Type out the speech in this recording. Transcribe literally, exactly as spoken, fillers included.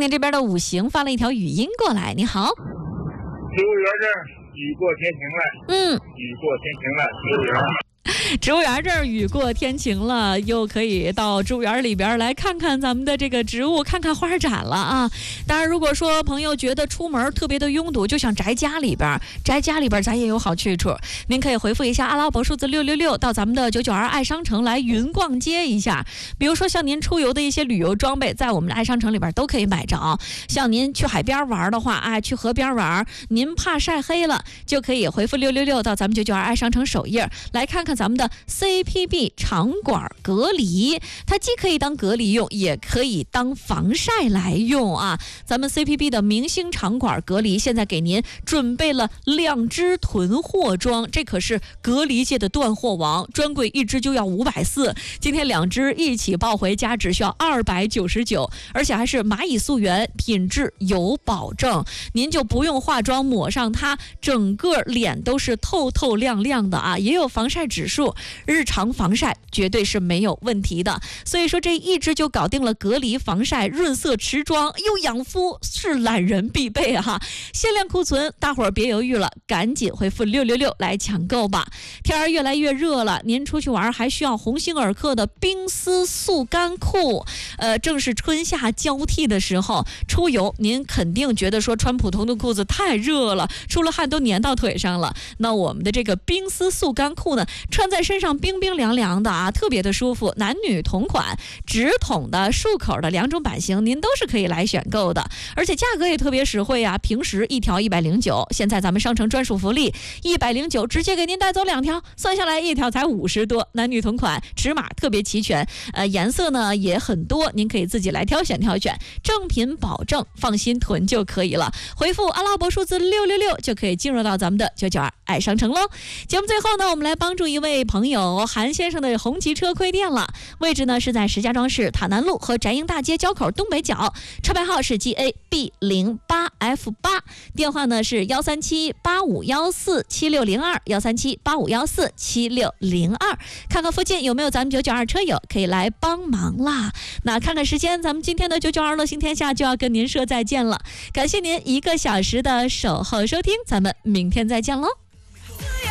您这边的五行发了一条语音过来，你好。 植物园这儿雨过天晴了， 嗯， 雨过天晴了，植物园。 植物园这儿雨过天晴了，又可以到植物园里边来看看咱们的这个植物，看看花展了啊。当然，如果说朋友觉得出门特别的拥堵，就想宅家里边，宅家里边咱也有好去处。您可以回复一下阿拉伯数字六六六，到咱们的九九二爱商城来云逛街一下。比如说像您出游的一些旅游装备，在我们的爱商城里边都可以买着。像您去海边玩的话，哎，去河边玩，您怕晒黑了，就可以回复六六六到咱们九九二爱商城首页来看看咱们的 C P B 长管隔离，它既可以当隔离用，也可以当防晒来用啊。咱们 C P B 的明星长管隔离现在给您准备了两支囤货装，这可是隔离界的断货王，专柜一支就要五百四，今天两支一起抱回家只需要二百九十九，而且还是蚂蚁溯源，品质有保证，您就不用化妆抹上它，整个脸都是透透亮亮的啊，也有防晒指数，日常防晒绝对是没有问题的。所以说这一支就搞定了隔离、防晒、润色、持妆又养肤，是懒人必备哈、啊！限量库存，大伙儿别犹豫了，赶紧回复六六六来抢购吧。天儿越来越热了，您出去玩还需要鸿星尔克的冰丝速干裤。呃，正是春夏交替的时候，出游您肯定觉得说穿普通的裤子太热了，出了汗都粘到腿上了。那我们的这个冰丝速干裤呢，穿在身上冰冰凉凉的啊，特别的舒服。男女同款，直筒的、束口的两种版型，您都是可以来选购的，而且价格也特别实惠啊。平时一条一百零九，现在咱们商城专属福利，一百零九直接给您带走两条，算下来一条才五十多。男女同款，尺码特别齐全，呃，颜色呢也很多，您可以自己来挑选挑选，正品保证，放心囤就可以了。回复阿拉伯数字六六六就可以进入到咱们的九九二爱商城喽。节目最后呢，我们来帮助一位朋友韩先生的红旗车亏电了，位置呢是在石家庄市塔南路和翟营大街交口东北角，车牌号是 G A B 零八 F 八， 电话呢是幺三七八五幺四七六零二，幺三七八五幺四七六零二，看看附近有没有咱们九九二车友可以来帮忙啦。那看看时间，咱们今天的九九二乐行天下就要跟您说再见了，感谢您一个小时的守候收听，咱们明天再见喽。